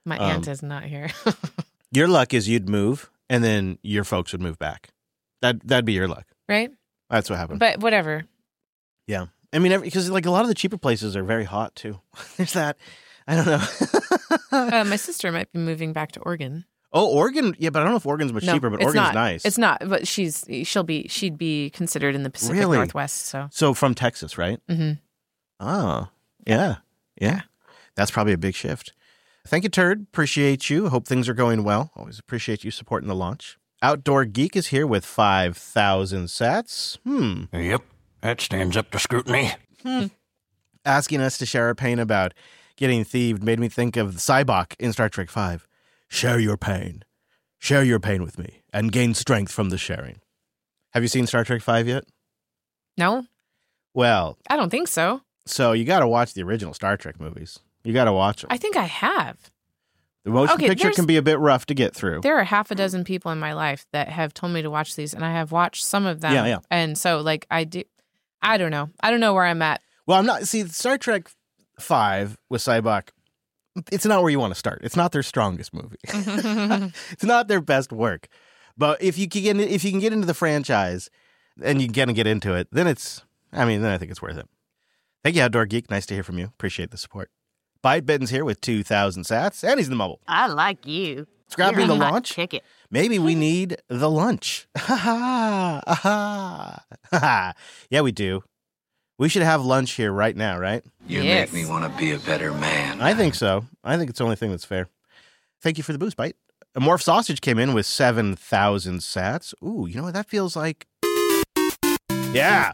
My aunt is not here. Your luck is you'd move, and then your folks would move back. That'd be your luck. Right? That's what happened. But whatever. Yeah. I mean, because like a lot of the cheaper places are very hot, too. There's that. I don't know. My sister might be moving back to Oregon. Oh, Oregon. Yeah, but I don't know if Oregon's much cheaper, but Oregon's nice. It's not, but she'd be considered in the Pacific Northwest. So from Texas, right? Mm-hmm. Oh, yeah. That's probably a big shift. Thank you, Turd. Appreciate you. Hope things are going well. Always appreciate you supporting the launch. Outdoor Geek is here with 5,000 sats. Yep, that stands up to scrutiny. Asking us to share our pain about getting thieved made me think of Cybok in Star Trek V. Share your pain. Share your pain with me and gain strength from the sharing. Have you seen Star Trek V yet? No. Well, I don't think so. So you got to watch the original Star Trek movies. You got to watch them. I think I have. The motion picture can be a bit rough to get through. There are half a dozen people in my life that have told me to watch these, and I have watched some of them. Yeah. And so, like, I don't know. I don't know where I'm at. Well, I'm not. See, Star Trek V with Cybok, it's not where you want to start. It's not their strongest movie. It's not their best work. But if you can get into the franchise and you can get into it, then then I think it's worth it. Thank you, Outdoor Geek. Nice to hear from you. Appreciate the support. Bite Bitten's here with 2,000 sats, and he's in the mobile. I like you. Scrapping the launch. Ticket. Maybe we need the lunch. Ha ha. Yeah, we do. We should have lunch here right now, right? You make me want to be a better man. I think so. I think it's the only thing that's fair. Thank you for the boost, Bite. A Morph Sausage came in with 7,000 sats. Ooh, you know what that feels like? Yeah.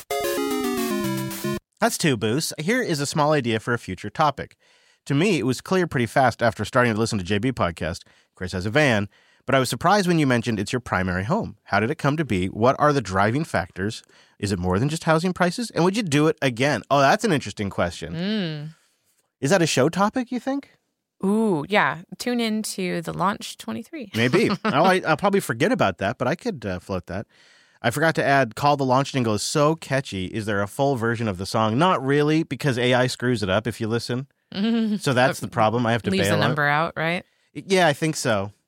That's 2 boosts. Here is a small idea for a future topic. To me, it was clear pretty fast after starting to listen to JB podcast. Chris has a van, but I was surprised when you mentioned it's your primary home. How did it come to be? What are the driving factors? Is it more than just housing prices? And would you do it again? Oh, that's an interesting question. Is that a show topic, you think? Ooh, yeah. Tune in to the Launch 23. Maybe. I'll probably forget about that, but I could float that. I forgot to add Call the Launch Jingle is so catchy. Is there a full version of the song? Not really, because AI screws it up if you listen. So that's the problem. I have to Leaves bail the number out, right? Yeah, I think so.